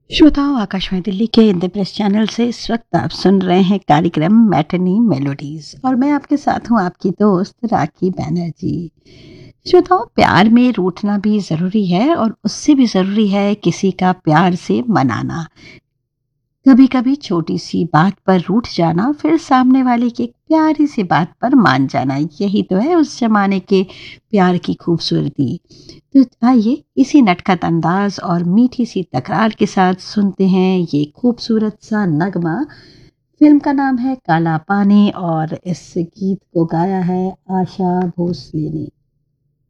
श्रोताओं, आकाशवाणी दिल्ली के इंद्रप्रस्थ चैनल से इस वक्त आप सुन रहे हैं कार्यक्रम मैटनी मेलोडीज और मैं आपके साथ हूं, आपकी दोस्त राखी बैनर्जी। श्रोताओं, प्यार में रूठना भी ज़रूरी है और उससे भी ज़रूरी है किसी का प्यार से मनाना। कभी कभी छोटी सी बात पर रूठ जाना, फिर सामने वाले की एक प्यारी सी बात पर मान जाना, यही तो है उस जमाने के प्यार की खूबसूरती। तो आइए इसी नटखट अंदाज और मीठी सी तकरार के साथ सुनते हैं ये खूबसूरत सा नगमा। फिल्म का नाम है काला पानी और इस गीत को गाया है आशा भोसले ने।